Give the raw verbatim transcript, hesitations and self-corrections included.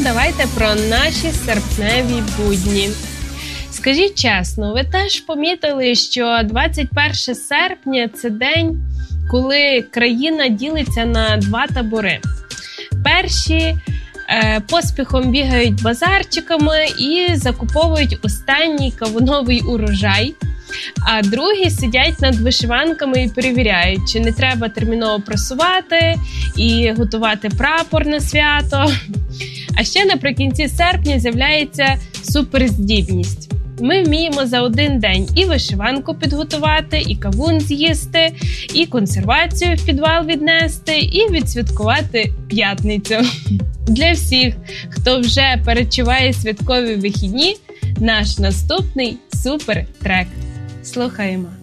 давайте про наші серпневі будні. Скажіть чесно, ви теж помітили, що двадцять перше серпня – це день, коли країна ділиться на два табори. Перші е, поспіхом бігають базарчиками і закуповують останній кавуновий урожай, а другі сидять над вишиванками і перевіряють, чи не треба терміново прасувати і готувати прапор на свято. А ще наприкінці серпня з'являється суперздібність. Ми вміємо за один день і вишиванку підготувати, і кавун з'їсти, і консервацію в підвал віднести, і відсвяткувати п'ятницю. Для всіх, хто вже перечуває святкові вихідні, наш наступний супертрек. Слухаємо.